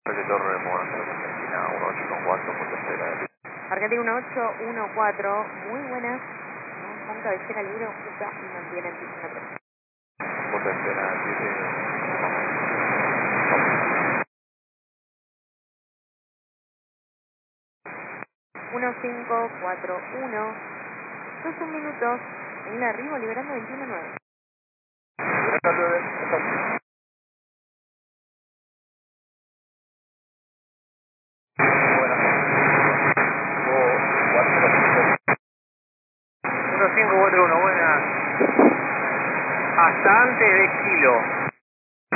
de Torre de Morón, Argentina 1814, Puerto Federal. Argentina 1814, muy buenas. Con cabecera libre, ocupa y mantiene antímetro. Puerto Federal, 1541. 12 minutos en el arribo, liberando 21.9. Buenas tardes. 1541, buenas. Hasta antes de Kilo.